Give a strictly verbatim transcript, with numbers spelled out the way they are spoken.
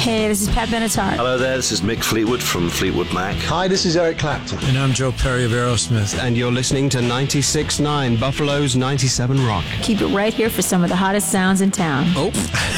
Hey, this is Pat Benatar. Hello there, this is Mick Fleetwood from Fleetwood Mac. Hi, this is Eric Clapton. And I'm Joe Perry of Aerosmith. And you're listening to ninety-six point nine, Buffalo's ninety-seven Rock. Keep it right here for some of the hottest sounds in town. Oh.